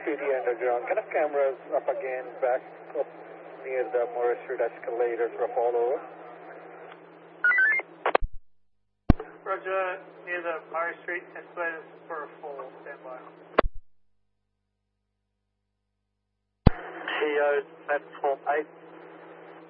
PD Underground. Can I have cameras up again, back up near the Morris Street escalator for a follow-up? Roger, near the Morris Street escalator for a full standby. TO platform 8.